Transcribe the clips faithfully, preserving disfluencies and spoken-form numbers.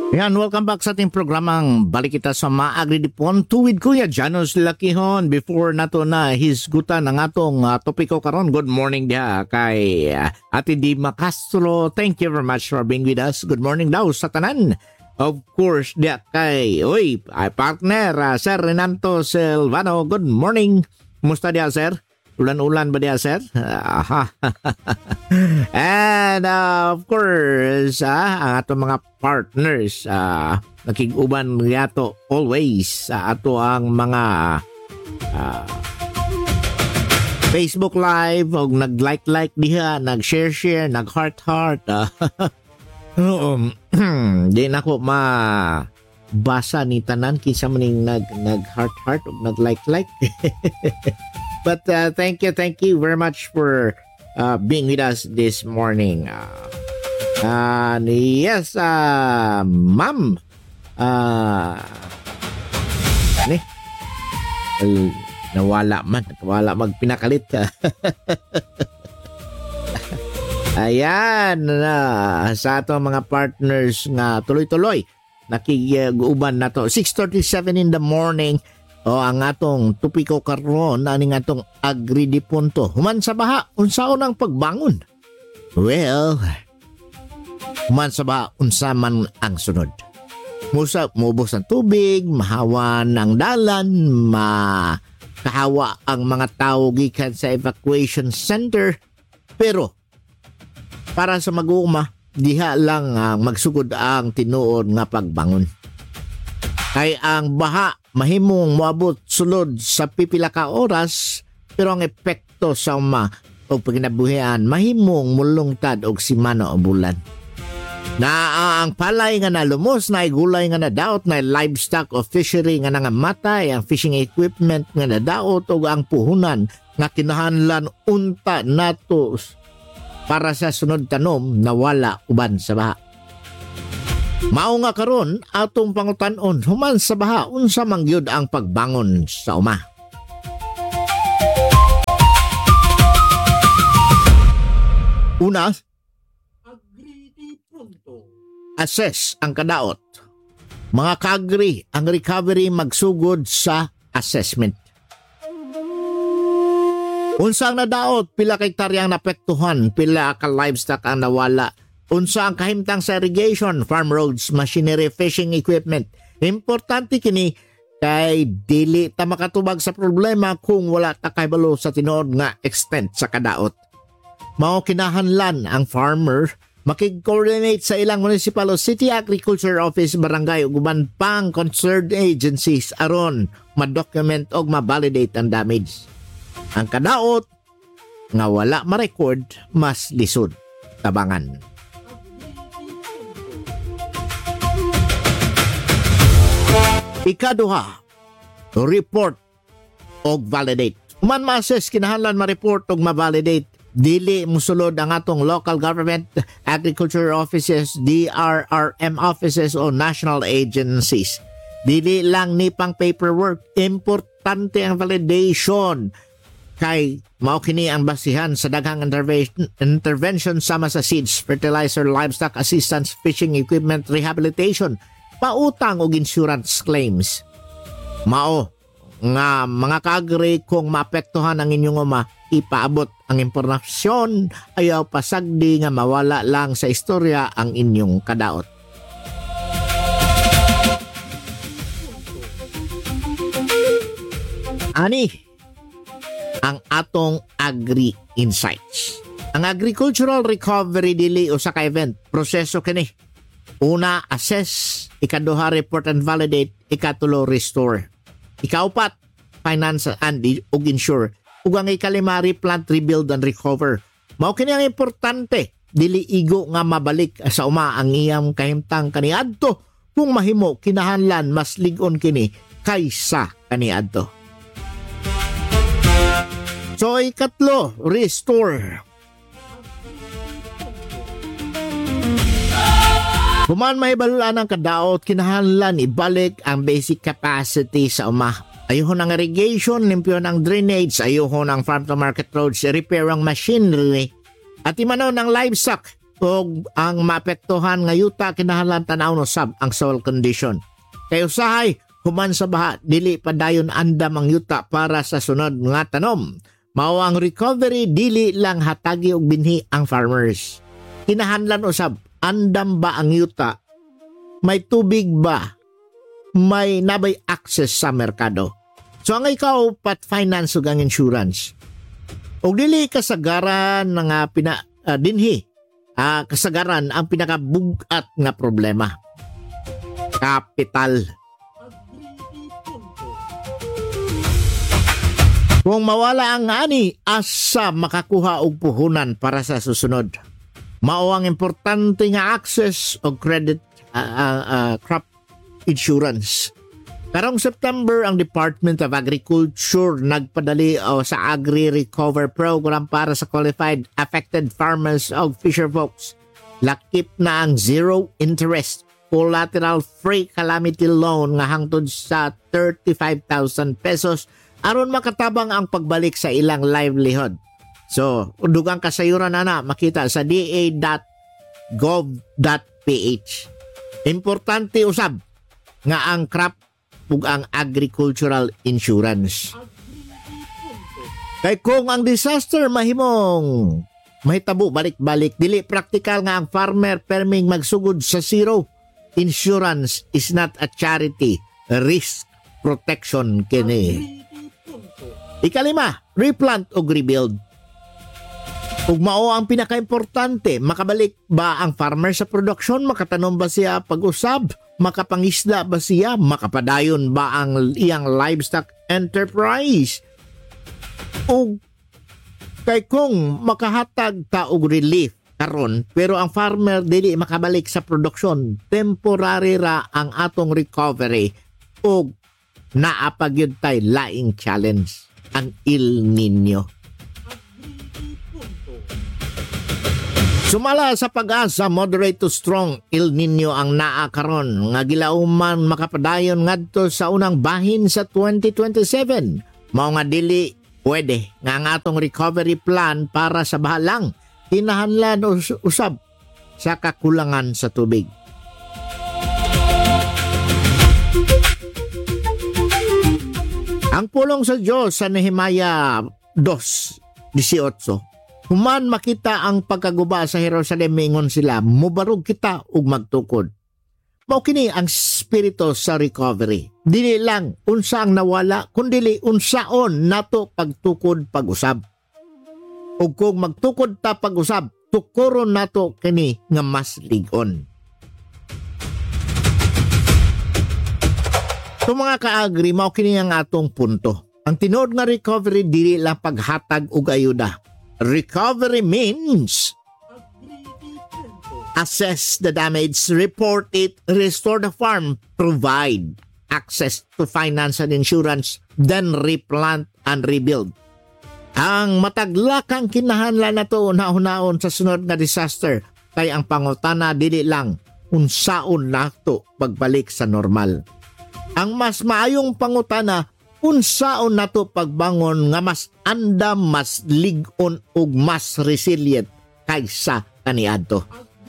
Yan, welcome back sa ating programang Balik Kita sa Maagridipon tuwid Kuya Janos Lakihon. Before nato na hisgutan ang atong uh, topiko karon. Good morning dia kay uh, Ate Dima Castro. Thank you very much for being with us. Good morning daw sa tanan. Of course, dia kay oy, ay partner uh, Sir Renanto Silvano. Good morning. Kumusta dia, sir? Ulan-ulan ba dia, sir? Aha. And uh, of course, uh, ang ato mga partners, uh, nakig-uban yato always sa uh, ato ang mga uh, Facebook Live, o nag-like-like diha, nag-share-share, nag-heart-heart. Uh, um, di na ko ma-basa ni tanan kinsa maning nag, nag-heart-heart o nag-like-like. But uh, thank you, thank you very much for uh, being with us this morning. Uh, uh, yes, uh, ma'am. Uh, ano eh? Nawala man. Nawala magpinakalit ka. Ayan. Uh, sa ato mga partners nga tuloy-tuloy. Nakiguban na to. six thirty-seven in the morning. O ang atong tupiko karon aning atong agridipunto. Human sa baha, unsaon ang pagbangon? Well, human sa baha, unsa man ang sunod. Musa, mubos ang tubig, mahawan ang dalan, makahawa ang mga tao gikan sa evacuation center. Pero, para sa mag-uuma, diha lang uh, magsugod ang tinuod nga pagbangon. Kay ang baha, mahimong moabot sulod sa pipila ka oras, pero ang epekto sa uma o pagkinabuhian mahimong mulungtad og simana o bulan. Na uh, ang palay nga nalumos, na gulay nga nadaot, na livestock o fishery nga nangamatay, ang fishing equipment nga nadaot o ang puhunan nga kinahanglan unta nato para sa sunod tanom na wala uban sa baha. Mao nga karon atong pangutan-on human sa baha unsa man gyud ang pagbangon sa uma. Una, assess ang kadaot. Mga kaagri ang recovery magsugod sa assessment. Unsa ang nadaot, pila ka hektaryang napektuhan, pila ka livestock ang nawala. Unsa ang kahimtang sa irrigation, farm roads, machinery, fishing equipment. Importante kini kay dili ta makatubag sa problema kung wala ta kahibalo sa tinuod nga extent sa kadaot. Mao kinahanglan ang farmer makig-coordinate sa ilang municipal o city agriculture office, barangay ug uban pang concerned agencies aron ma-document og ma-validate ang damage. Ang kadaot nga wala ma-record mas lisod tabangan. Ikaduha, report og validate. Human ma-assess, kinahanglan ma-report og ma-validate. Dili musulod ang atong local government, agriculture offices, D R R M offices o national agencies. Dili lang ni pang paperwork. Importante ang validation. Kay mao kini ang basihan sa daghang intervention, intervention sama sa seeds, fertilizer, livestock assistance, fishing equipment, rehabilitation, pautang og insurance claims. Mao nga mga kaagri kung maapektuhan ang inyong uma, ipaabot ang impormasyon, ayaw pasagdi nga mawala lang sa istorya ang inyong kadaot. Ani ang atong Agri Insights. Ang agricultural recovery dili usa ka event, proseso kini. Una, assess. Ikaduha, report and validate. Ikatulo, restore. Ikaupat, finance and ug insure. Ug ang ikalima, replant, rebuild and recover. Mao kini ang importante. Dili igo nga mabalik sa uma ang iyang kahimtang kaniadto. Kung mahimo, kinahanglan mas lig-on kini kaysa kaniadto. So, ikatlo, restore. Human may balulan ang kadaot, kinahanglan ibalik ang basic capacity sa uma. Ayuhon ang irrigation, limpyon ang drainage, ayuhon ang farm-to-market roads, repair ang machinery, at imanon ang livestock. o ang maapektuhan nga yuta kinahanglan tan-awon usab ang soil condition. Kay usahay human sa baha dili padayon andam ang yuta para sa sunod nga tanom. Mao ang recovery dili lang hatagi og binhi ang farmers. Kinahanglan usab andam ba ang yuta? May tubig ba? May nabay access sa merkado? So ang ikaw pat finance ug ang insurance. Og dili kasagaran nga pina uh, dinhi uh, kasagaran ang pinakabugat nga problema. Kapital. Kung mawala ang ani, asa makakuha og puhunan para sa susunod. Mao ang importante nga access og credit uh, uh, uh, crop insurance. Karong September, ang Department of Agriculture nagpadali o sa Agri-Recover Program para sa qualified affected farmers o fisher folks. Lakip na ang zero interest collateral free calamity loan nga hangtod sa thirty-five thousand pesos aron makatabang ang pagbalik sa ilang livelihood. So, dugang kasayuran na na makita sa d a dot gov dot p h. Importante usab nga ang crop ug ang agricultural insurance. Kay kung ang disaster mahimong mahitabo balik-balik, dili praktikal nga ang farmer perming magsugod sa zero. Insurance is not a charity, risk protection kini. Ikalima, replant o rebuild. Ug mao ang pinakaimportante, makabalik ba ang farmer sa production, makatanom ba siya pag-usab, makapangisda ba siya, makapadayon ba ang iyang livestock enterprise. O kay kung makahatag ta og relief karon pero ang farmer dili makabalik sa production, temporary ra ang atong recovery o naapagyud tay laing challenge, ang El Nino. Sumala sa pag-asa, moderate to strong El Nino ang naa karon nga gilauman makapadayon ngadto sa unang bahin sa twenty twenty-seven. Mao nga dili pwede nga ang atong recovery plan para sa bahalang kinahanglan us- usab sa kakulangan sa tubig. Ang pulong sa Diyos sa Nehemiah two eighteen, human makita ang pagkaguba sa Jerusalem, mingon sila, mubarog kita ug magtukod. Mao kini ang spirito sa recovery. Dili lang unsa ang nawala, kundi unsaon nato pagtukod pag-usab. Ug kung magtukod ta pag-usab, tukuron nato kini nga mas lig-on. So mga kaagri, mao kini ang atong punto. Ang tinuod nga recovery dili lang paghatag og ayuda. Recovery means assess the damage, report it, restore the farm, provide access to finance and insurance, then replant and rebuild. Ang mataglakang kinahanglan nato unahon-naon sa sunod nga disaster kay ang pangutana dili lang unsaon nato pagbalik sa normal. Ang mas maayong pangutana, unsaon nato pagbangon nga mas andam, mas lig-on ug mas resilient kaysa kaniadto.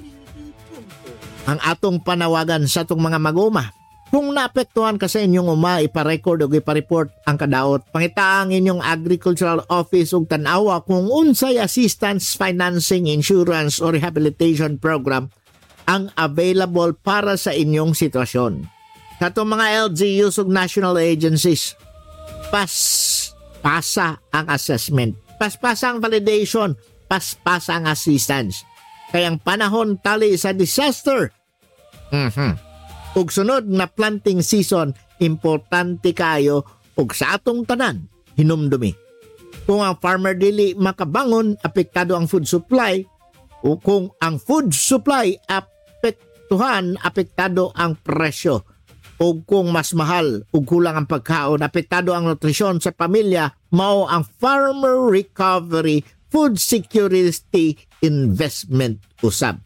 Ang atong panawagan sa atong mga maguma, kung naapektuhan ka sa inyong uma, iparecord o ipareport ang kadaot. Pangita ang inyong agricultural office ug tanawa kung unsay assistance, financing, insurance o rehabilitation program ang available para sa inyong sitwasyon. Sa itong mga L G Us ug national agencies, pas pasa ang assessment, paspasa ang validation, paspasa ang assistance. Kaya ang panahon tali sa disaster, mm-hmm. ug sunod na planting season, importante kayo ug sa atong tanan hinumdumi. Kung ang farmer dili makabangon, apektado ang food supply, o kung ang food supply apektuhan, apektado ang presyo. O kung mas mahal ug kulang ang pagkaon, apektado ang nutrisyon sa pamilya. Mao ang farmer recovery, food security investment usab.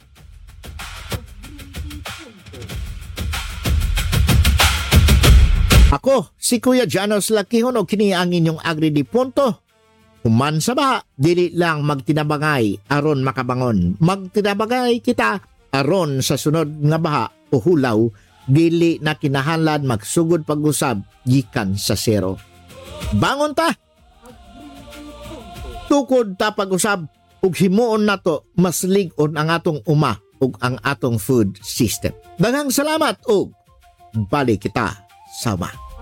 Ako, si Kuya Janos Lakihon o kini ang inyong Agri Di Punto. Human sa baha, dili lang magtinabangay aron makabangon. Magtinabangay kita aron sa sunod nga baha o hulaw, dili na kinahanglan magsugod pag-usab gikan sa zero. Bangon ta! Tukod ta pag-usab ug himuon nato mas lig-on ang atong uma ug ang atong food system. Daghang salamat ug balik kita sama.